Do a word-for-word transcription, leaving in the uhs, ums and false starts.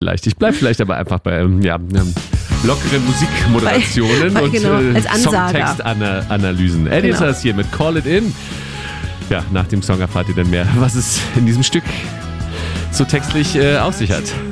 vielleicht. Ich bleibe vielleicht aber einfach bei ähm, ja, ähm, lockeren Musikmoderationen bei, bei, und genau, äh, als Songtextanalysen. Eddie Genau. ist das hier mit Call It In. Ja, nach dem Song erfahrt ihr dann mehr, was es in diesem Stück so textlich äh, auf sich hat.